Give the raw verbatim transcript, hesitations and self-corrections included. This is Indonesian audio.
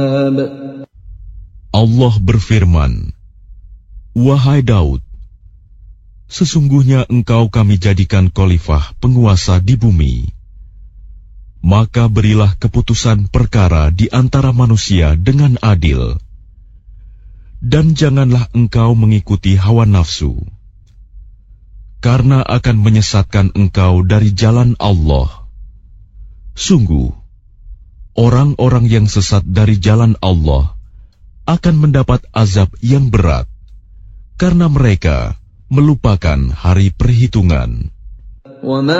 Allah berfirman, "Wahai Daud, sesungguhnya engkau kami jadikan khalifah penguasa di bumi. Maka berilah keputusan perkara di antara manusia dengan adil. Dan janganlah engkau mengikuti hawa nafsu, karena akan menyesatkan engkau dari jalan Allah. Sungguh, orang-orang yang sesat dari jalan Allah akan mendapat azab yang berat, karena mereka melupakan hari perhitungan." وَمَا